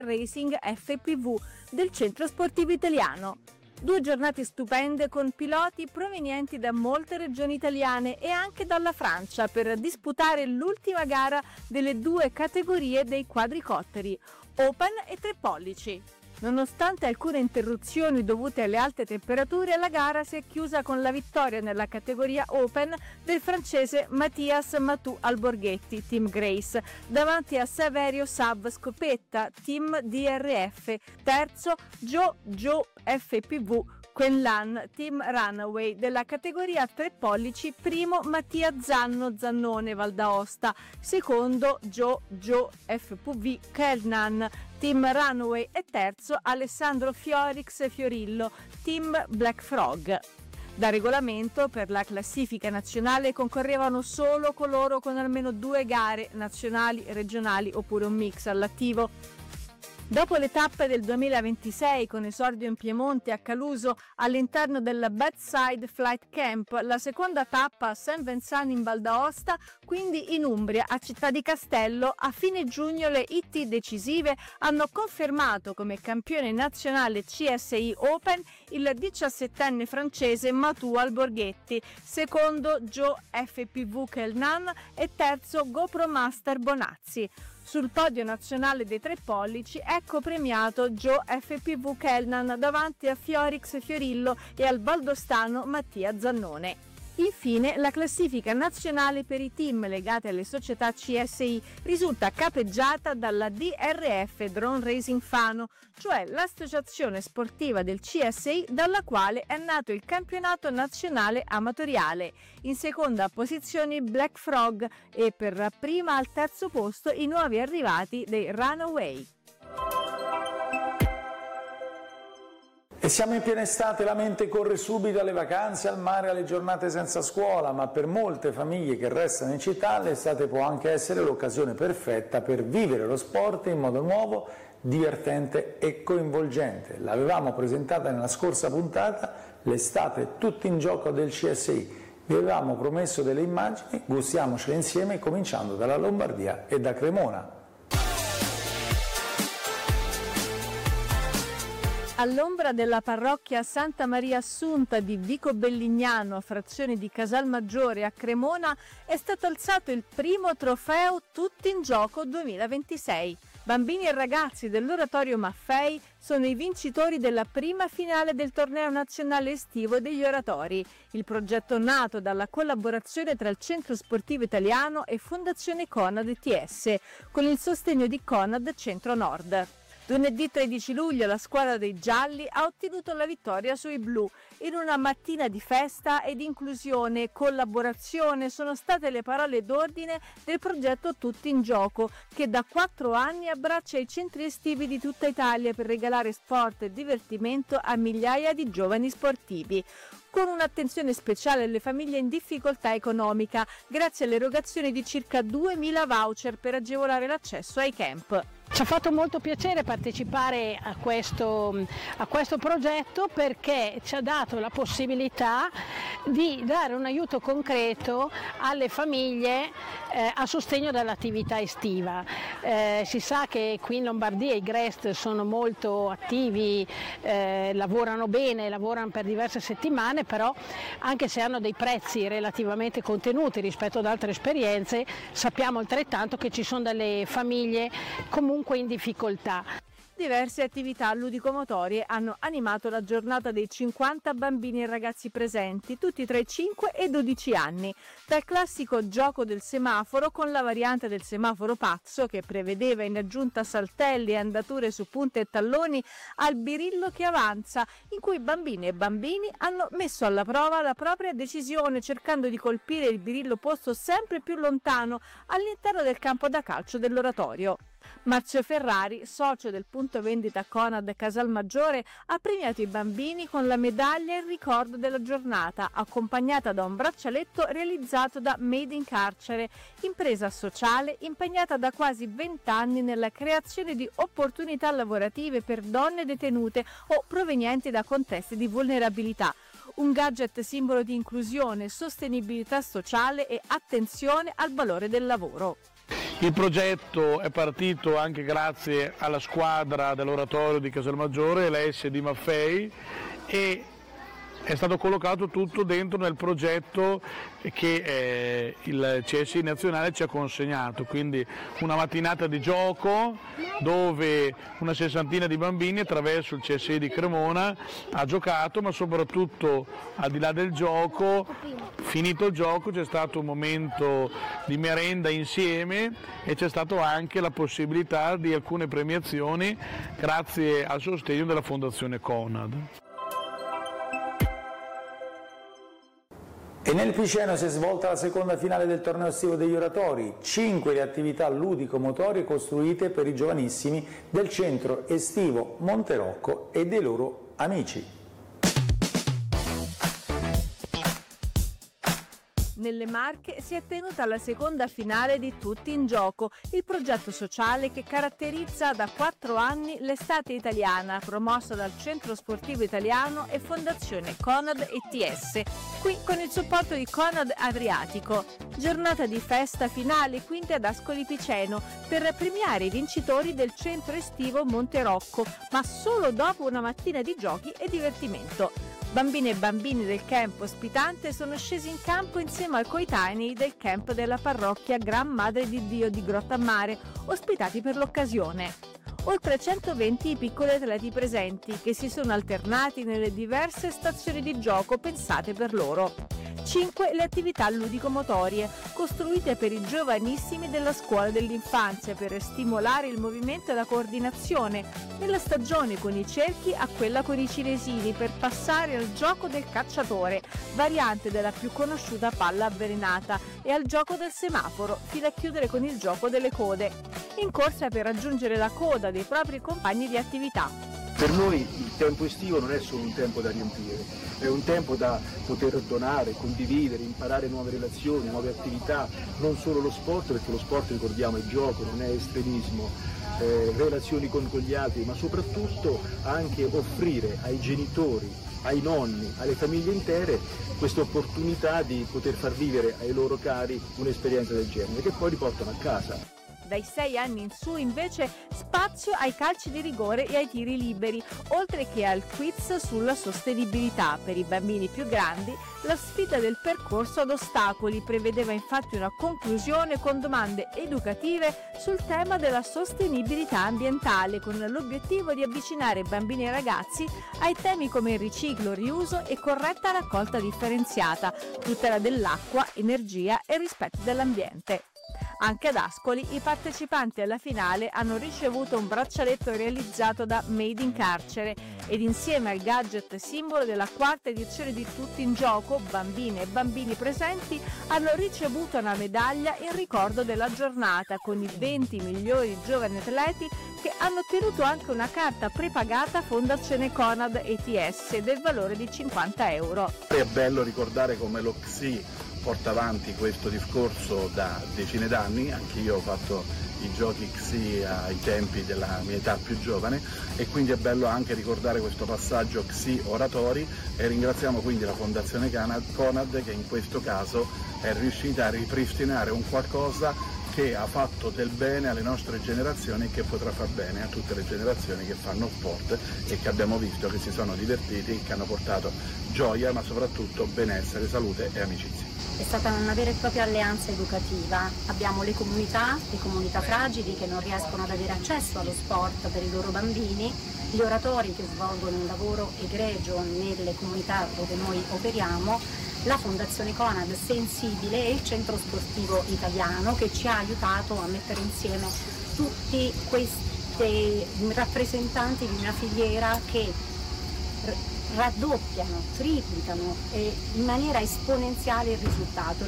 Racing FPV del Centro Sportivo Italiano. 2 giornate stupende con piloti provenienti da molte regioni italiane e anche dalla Francia per disputare l'ultima gara delle 2 categorie dei quadricotteri, Open e 3 pollici. Nonostante alcune interruzioni dovute alle alte temperature, la gara si è chiusa con la vittoria nella categoria Open del francese Mathias Matou Alborghetti, Team Grace, davanti a Saverio Sav Scopetta, Team DRF, terzo Joe FPV Quenlan, Team Runaway, della categoria 3 pollici, primo Mattia Zannone Val d'Aosta, secondo Joe FPV Kelnan, Team Runaway e terzo Alessandro Fiorix Fiorillo, Team Black Frog. Da regolamento, per la classifica nazionale concorrevano solo coloro con almeno 2 gare nazionali, regionali oppure un mix all'attivo. Dopo le tappe del 2026 con esordio in Piemonte a Caluso all'interno del Bedside Flight Camp, la seconda tappa a Saint Vincent in Val d'Aosta, quindi in Umbria a Città di Castello, a fine giugno le IT decisive hanno confermato come campione nazionale CSI Open il 17enne francese Matou Alborghetti, secondo Joe FPV Kelnan e terzo GoPro Master Bonazzi. Sul podio nazionale dei 3 pollici ecco premiato Joe FPV Kelnan davanti a Fiorix Fiorillo e al valdostano Mattia Zannone. Infine, la classifica nazionale per i team legati alle società CSI risulta capeggiata dalla DRF Drone Racing Fano, cioè l'associazione sportiva del CSI dalla quale è nato il campionato nazionale amatoriale. In seconda posizione Black Frog e per prima al terzo posto i nuovi arrivati dei Runaway. E siamo in piena estate, la mente corre subito alle vacanze, al mare, alle giornate senza scuola, ma per molte famiglie che restano in città l'estate può anche essere l'occasione perfetta per vivere lo sport in modo nuovo, divertente e coinvolgente. L'avevamo presentata nella scorsa puntata, l'estate tutti in gioco del CSI. Vi avevamo promesso delle immagini, gustiamocele insieme cominciando dalla Lombardia e da Cremona. All'ombra della parrocchia Santa Maria Assunta di Vico Bellignano, frazione di Casalmaggiore a Cremona, è stato alzato il primo trofeo Tutti in Gioco 2026. Bambini e ragazzi dell'Oratorio Maffei sono i vincitori della prima finale del torneo nazionale estivo degli oratori, il progetto nato dalla collaborazione tra il Centro Sportivo Italiano e Fondazione Conad ETS, con il sostegno di Conad Centro Nord. Lunedì 13 luglio la squadra dei gialli ha ottenuto la vittoria sui blu. In una mattina di festa ed inclusione e collaborazione sono state le parole d'ordine del progetto Tutti in Gioco, che da 4 anni abbraccia i centri estivi di tutta Italia per regalare sport e divertimento a migliaia di giovani sportivi, con un'attenzione speciale alle famiglie in difficoltà economica, grazie all'erogazione di circa 2.000 voucher per agevolare l'accesso ai camp. Ci ha fatto molto piacere partecipare a questo progetto perché ci ha dato la possibilità di dare un aiuto concreto alle famiglie a sostegno dell'attività estiva. Si sa che qui in Lombardia i GREST sono molto attivi, lavorano bene, lavorano per diverse settimane, però anche se hanno dei prezzi relativamente contenuti rispetto ad altre esperienze, sappiamo altrettanto che ci sono delle famiglie comunque in difficoltà. Diverse attività ludico-motorie hanno animato la giornata dei 50 bambini e ragazzi presenti, tutti tra i 5 e i 12 anni, dal classico gioco del semaforo con la variante del semaforo pazzo che prevedeva in aggiunta saltelli e andature su punte e talloni al birillo che avanza, in cui bambine e bambini hanno messo alla prova la propria decisione cercando di colpire il birillo posto sempre più lontano all'interno del campo da calcio dell'oratorio. Marzio Ferrari, socio del punto vendita Conad Casalmaggiore, ha premiato i bambini con la medaglia in ricordo della giornata, accompagnata da un braccialetto realizzato da Made in Carcere, impresa sociale impegnata da quasi 20 anni nella creazione di opportunità lavorative per donne detenute o provenienti da contesti di vulnerabilità. Un gadget simbolo di inclusione, sostenibilità sociale e attenzione al valore del lavoro. Il progetto è partito anche grazie alla squadra dell'Oratorio di Casalmaggiore, l'AS di Maffei, e è stato collocato tutto dentro nel progetto che il CSI nazionale ci ha consegnato, quindi una mattinata di gioco dove una sessantina di bambini attraverso il CSI di Cremona ha giocato, ma soprattutto al di là del gioco, finito il gioco c'è stato un momento di merenda insieme e c'è stato anche la possibilità di alcune premiazioni grazie al sostegno della Fondazione Conad. E nel Piceno si è svolta la seconda finale del torneo estivo degli oratori, 5 le attività ludico-motorie costruite per i giovanissimi del centro estivo Monterocco e dei loro amici. Nelle Marche si è tenuta la seconda finale di Tutti in Gioco, il progetto sociale che caratterizza da 4 anni l'estate italiana, promossa dal Centro Sportivo Italiano e Fondazione Conad ETS, qui con il supporto di Conad Adriatico. Giornata di festa finale quindi ad Ascoli Piceno per premiare i vincitori del centro estivo Monterocco, ma solo dopo una mattina di giochi e divertimento. Bambine e bambini del camp ospitante sono scesi in campo insieme ai coetanei del camp della parrocchia Gran Madre di Dio di Grottammare, ospitati per l'occasione. Oltre 120 i piccoli atleti presenti, che si sono alternati nelle diverse stazioni di gioco pensate per loro. 5 le attività ludico-motorie, costruite per i giovanissimi della scuola dell'infanzia per stimolare il movimento e la coordinazione, nella stagione con i cerchi a quella con i cinesini per passare al gioco del cacciatore, variante della più conosciuta palla avvelenata, e al gioco del semaforo, fino a chiudere con il gioco delle code, in corsa per raggiungere la coda dei propri compagni di attività. Per noi il tempo estivo non è solo un tempo da riempire, è un tempo da poter donare, condividere, imparare nuove relazioni, nuove attività, non solo lo sport, perché lo sport, ricordiamo, è gioco, non è estremismo, relazioni con gli altri, ma soprattutto anche offrire ai genitori, ai nonni, alle famiglie intere questa opportunità di poter far vivere ai loro cari un'esperienza del genere, che poi riportano a casa. Dai 6 anni in su invece spazio ai calci di rigore e ai tiri liberi, oltre che al quiz sulla sostenibilità. Per i bambini più grandi la sfida del percorso ad ostacoli prevedeva infatti una conclusione con domande educative sul tema della sostenibilità ambientale, con l'obiettivo di avvicinare bambini e ragazzi ai temi come il riciclo, riuso e corretta raccolta differenziata, tutela dell'acqua, energia e rispetto dell'ambiente. Anche ad Ascoli i partecipanti alla finale hanno ricevuto un braccialetto realizzato da Made in Carcere ed insieme al gadget simbolo della 4ª edizione di Tutti in Gioco, bambine e bambini presenti hanno ricevuto una medaglia in ricordo della giornata con i 20 migliori giovani atleti che hanno ottenuto anche una carta prepagata Fondazione Conad ETS del valore di 50 euro. È bello ricordare come lo XI porta avanti questo discorso da decine d'anni, anche io ho fatto i giochi XI ai tempi della mia età più giovane e quindi è bello anche ricordare questo passaggio XI oratori e ringraziamo quindi la Fondazione Conad che in questo caso è riuscita a ripristinare un qualcosa che ha fatto del bene alle nostre generazioni e che potrà far bene a tutte le generazioni che fanno sport e che abbiamo visto che si sono divertiti e che hanno portato gioia ma soprattutto benessere, salute e amicizia. È stata una vera e propria alleanza educativa. Abbiamo le comunità fragili che non riescono ad avere accesso allo sport per i loro bambini, gli oratori che svolgono un lavoro egregio nelle comunità dove noi operiamo, la Fondazione Conad Sensibile e il Centro Sportivo Italiano che ci ha aiutato a mettere insieme tutti questi rappresentanti di una filiera che raddoppiano, triplicano in maniera esponenziale il risultato.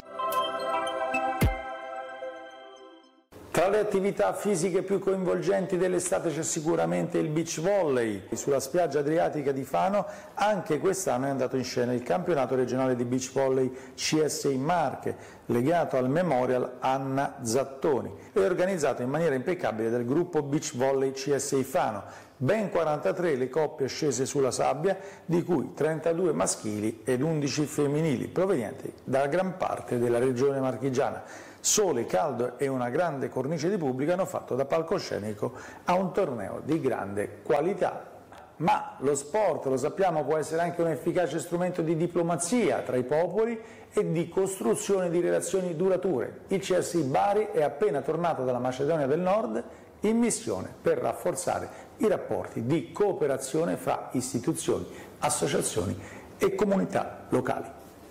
Tra le attività fisiche più coinvolgenti dell'estate c'è sicuramente il beach volley. Sulla spiaggia adriatica di Fano anche quest'anno è andato in scena il campionato regionale di beach volley CSI Marche, legato al Memorial Anna Zattoni e organizzato in maniera impeccabile dal gruppo beach volley CSI Fano. Ben 43 le coppie scese sulla sabbia, di cui 32 maschili ed 11 femminili, provenienti da gran parte della regione marchigiana. Sole, caldo e una grande cornice di pubblico hanno fatto da palcoscenico a un torneo di grande qualità. Ma lo sport, lo sappiamo, può essere anche un efficace strumento di diplomazia tra i popoli e di costruzione di relazioni durature. Il CSI Bari è appena tornato dalla Macedonia del Nord in missione per rafforzare i rapporti di cooperazione fra istituzioni, associazioni e comunità locali.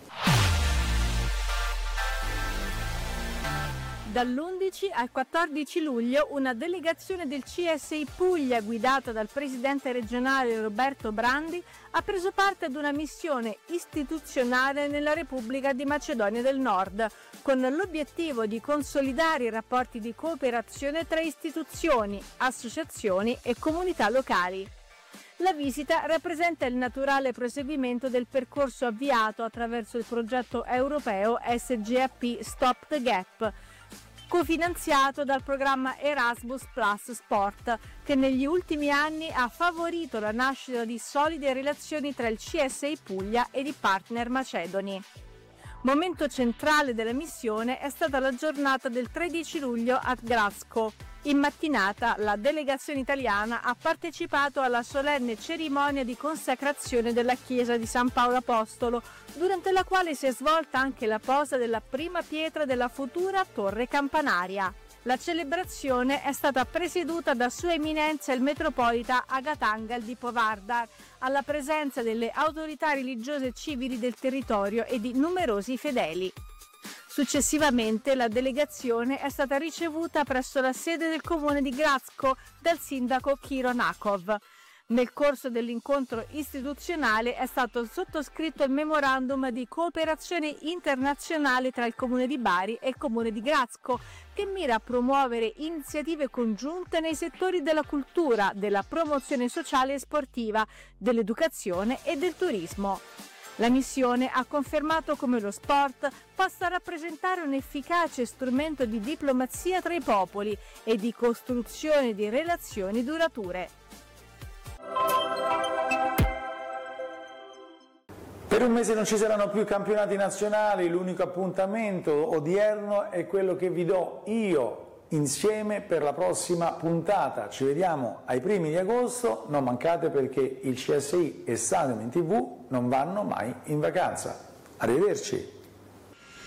Dall'11 al 14 luglio una delegazione del CSI Puglia guidata dal presidente regionale Roberto Brandi ha preso parte ad una missione istituzionale nella Repubblica di Macedonia del Nord con l'obiettivo di consolidare i rapporti di cooperazione tra istituzioni, associazioni e comunità locali. La visita rappresenta il naturale proseguimento del percorso avviato attraverso il progetto europeo SGAP Stop the Gap, cofinanziato dal programma Erasmus Plus Sport, che negli ultimi anni ha favorito la nascita di solide relazioni tra il CSI Puglia ed i partner macedoni. Momento centrale della missione è stata la giornata del 13 luglio a Gradsko. In mattinata la delegazione italiana ha partecipato alla solenne cerimonia di consacrazione della chiesa di San Paolo Apostolo, durante la quale si è svolta anche la posa della prima pietra della futura torre campanaria. La celebrazione è stata presieduta da Sua Eminenza il Metropolita Agatangal di Povardar, alla presenza delle autorità religiose e civili del territorio e di numerosi fedeli. Successivamente la delegazione è stata ricevuta presso la sede del comune di Gradsko dal sindaco Kiro Nakov. Nel corso dell'incontro istituzionale è stato sottoscritto il memorandum di cooperazione internazionale tra il comune di Bari e il comune di Gradsko, che mira a promuovere iniziative congiunte nei settori della cultura, della promozione sociale e sportiva, dell'educazione e del turismo. La missione ha confermato come lo sport possa rappresentare un efficace strumento di diplomazia tra i popoli e di costruzione di relazioni durature. Per un mese non ci saranno più campionati nazionali, l'unico appuntamento odierno è quello che vi do io insieme per la prossima puntata. Ci vediamo ai primi di agosto, non mancate perché il CSI e Stadium in TV non vanno mai in vacanza. Arrivederci!